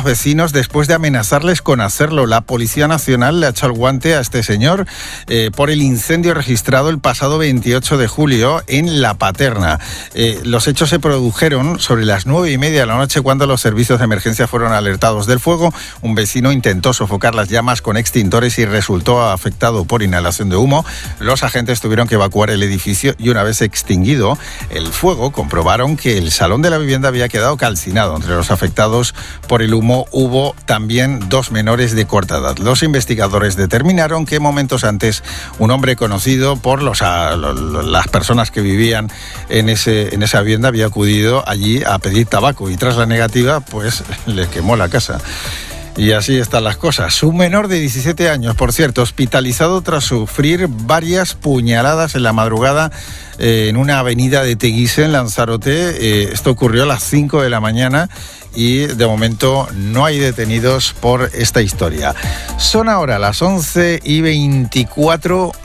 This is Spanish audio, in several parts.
los vecinos después de amenazarles con hacerlo. La Policía Nacional le ha echado el guante a este señor por el incendio registrado el pasado 28 de julio en La Paterna. Los hechos se produjeron sobre las 9:30 de la noche cuando los servicios de emergencia fueron alertados del fuego. Un vecino intentó sofocar las llamas con extintores y resultó afectado por inhalación de humo. Los agentes tuvieron que evacuar el edificio y una vez extinguido el fuego comprobaron que el salón de la vivienda había quedado calcinado. Entre los afectados por el humo hubo también 2 menores de corta edad. Los investigadores determinaron que momentos antes un hombre conocido por las personas que vivían en esa vivienda había acudido allí a pedir tabaco y tras la negativa pues le quemó la casa. Y así están las cosas. Un menor de 17 años, por cierto, hospitalizado tras sufrir varias puñaladas en la madrugada en una avenida de Teguise, en Lanzarote. Esto ocurrió a las 5 de la mañana y de momento no hay detenidos por esta historia. Son ahora las 11:24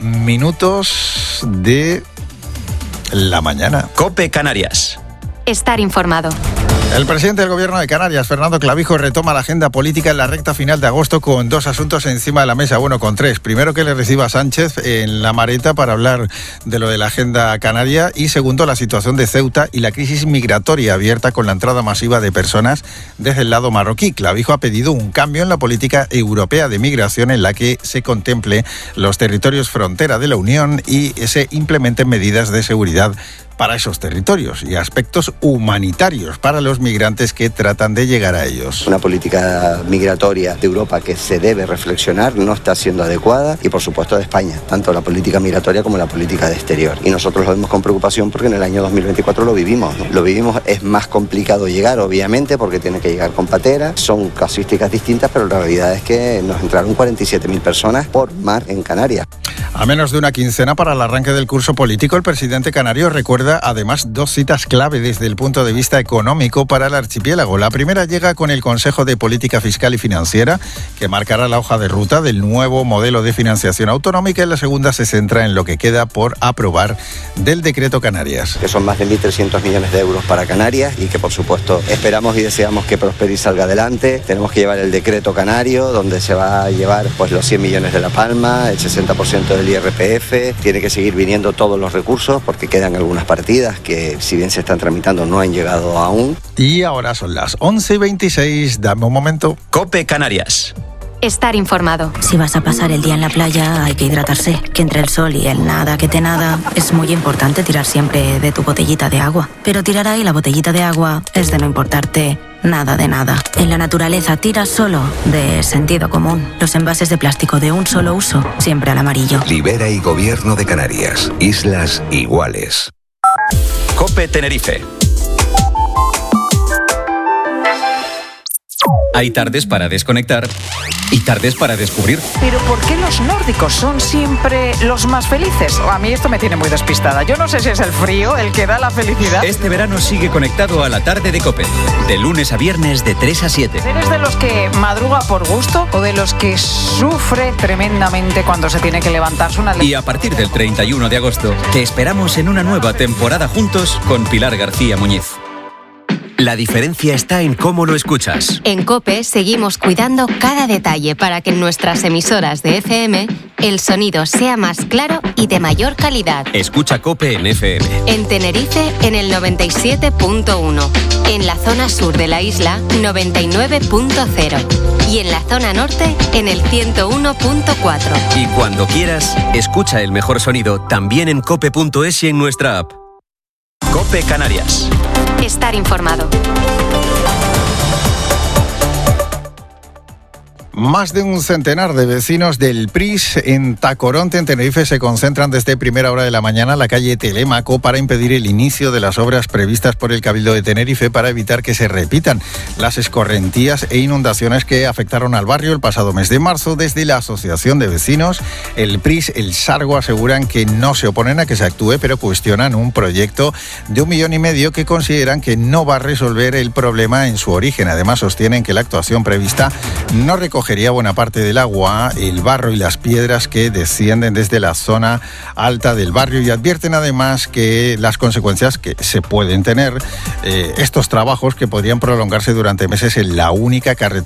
de la mañana. COPE Canarias. Estar informado. El presidente del Gobierno de Canarias, Fernando Clavijo, retoma la agenda política en la recta final de agosto con 2 asuntos encima de la mesa, bueno, con 3. Primero, que le reciba Sánchez en La Mareta para hablar de lo de la agenda canaria y segundo, la situación de Ceuta y la crisis migratoria abierta con la entrada masiva de personas desde el lado marroquí. Clavijo ha pedido un cambio en la política europea de migración en la que se contemple los territorios frontera de la Unión y se implementen medidas de seguridad para esos territorios y aspectos humanitarios para los migrantes que tratan de llegar a ellos. Una política migratoria de Europa que se debe reflexionar, no está siendo adecuada y por supuesto de España, tanto la política migratoria como la política de exterior. Y nosotros lo vemos con preocupación porque en el año 2024 lo vivimos, ¿no? Lo vivimos, es más complicado llegar obviamente porque tiene que llegar con patera, son casuísticas distintas, pero la realidad es que nos entraron 47.000 personas por mar en Canarias. A menos de una quincena para el arranque del curso político, el presidente canario recuerda además 2 citas clave desde el punto de vista económico para el archipiélago. La primera llega con el Consejo de Política Fiscal y Financiera, que marcará la hoja de ruta del nuevo modelo de financiación autonómica, y la segunda se centra en lo que queda por aprobar del Decreto Canarias. Que son más de 1.300 millones de euros para Canarias y que por supuesto esperamos y deseamos que prospere y salga adelante. Tenemos que llevar el Decreto Canario, donde se va a llevar pues los 100 millones de La Palma, el 60% del IRPF, tiene que seguir viniendo todos los recursos porque quedan algunas partidas que si bien se están tramitando no han llegado aún. Y ahora son las 11:26, dame un momento. COPE Canarias. Estar informado. Si vas a pasar el día en la playa hay que hidratarse, que entre el sol y el nada que te nada es muy importante tirar siempre de tu botellita de agua. Pero tirar ahí la botellita de agua es de no importarte nada de nada. En la naturaleza tira solo de sentido común. Los envases de plástico de un solo uso, siempre al amarillo. Libera y Gobierno de Canarias. Islas iguales. COPE Tenerife. Hay tardes para desconectar y tardes para descubrir. Pero ¿por qué los nórdicos son siempre los más felices? A mí esto me tiene muy despistada. Yo no sé si es el frío el que da la felicidad. Este verano sigue conectado a la tarde de COPE. De lunes a viernes de 3 a 7. ¿Eres de los que madruga por gusto o de los que sufre tremendamente cuando se tiene que levantarse una... Y a partir del 31 de agosto te esperamos en una nueva temporada juntos con Pilar García Muñiz. La diferencia está en cómo lo escuchas. En COPE seguimos cuidando cada detalle para que en nuestras emisoras de FM el sonido sea más claro y de mayor calidad. Escucha COPE en FM. En Tenerife en el 97.1. En la zona sur de la isla 99.0. Y en la zona norte en el 101.4. Y cuando quieras, escucha el mejor sonido también en cope.es y en nuestra app. COPE Canarias. Estar informado. Más de un centenar de vecinos del PRIS en Tacoronte, en Tenerife, se concentran desde primera hora de la mañana en la calle Telémaco para impedir el inicio de las obras previstas por el Cabildo de Tenerife para evitar que se repitan las escorrentías e inundaciones que afectaron al barrio el pasado mes de marzo. Desde la Asociación de Vecinos, el PRIS, el Sargo, aseguran que no se oponen a que se actúe, pero cuestionan un proyecto de 1,5 millones que consideran que no va a resolver el problema en su origen. Además, sostienen que la actuación prevista no recogería buena parte del agua, el barro y las piedras que descienden desde la zona alta del barrio, y advierten además que las consecuencias que se pueden tener estos trabajos, que podrían prolongarse durante meses en la única carretera